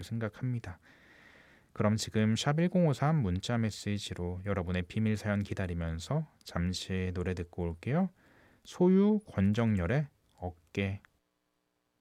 생각합니다. 그럼 지금 샵 1053 문자 메시지로 여러분의 비밀 사연 기다리면서 잠시 노래 듣고 올게요. 소유 권정열의 어깨.